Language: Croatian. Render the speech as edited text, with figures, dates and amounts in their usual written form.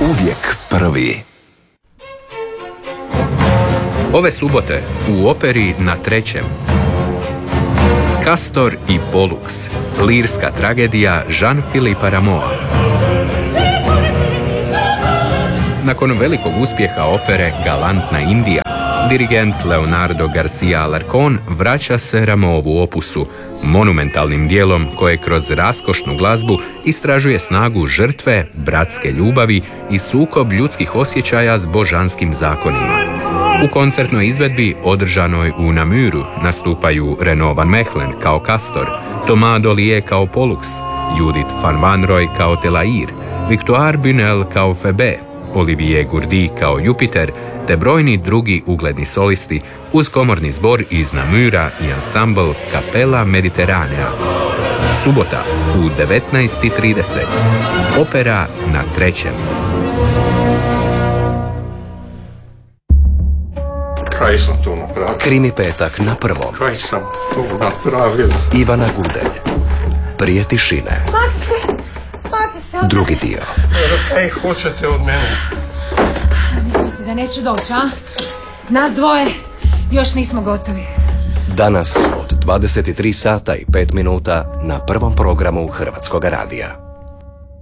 Uvijek prvi. Ove subote u operi na Trećem. Castor i Pollux, lirska tragedija Jean-Philippe Rameau. Nakon velikog uspjeha opere Galantna Indija, dirigent Leonardo Garcia Alarcón vraća se Rameauvu opusu, monumentalnim dijelom koje kroz raskošnu glazbu istražuje snagu žrtve, bratske ljubavi i sukob ljudskih osjećaja s božanskim zakonima. U koncertnoj izvedbi održanoj u Namuru nastupaju Renaud Van Mechelen kao Castor, Thomas Dollier kao Pollux, Judith van Wanrooy kao Telair, Victoire Bunel kao Phoebe, Olivier Gourdy kao Jupiter, te brojni drugi ugledni solisti uz komorni zbor iz Namura i ansambl Capella Mediteranea. Subota u 19:30. Opera na Trećem. Kaj sam to napravio? Krimi petak na Prvom. Kaj sam to napravio? Ivana Gudelj. Prije tišine. Drugi dio. Kaj hoćete od mene? Mislim se da neću doći, a? Nas dvoje još nismo gotovi. Danas od 23 sata i 5 minuta na Prvom programu Hrvatskoga radija.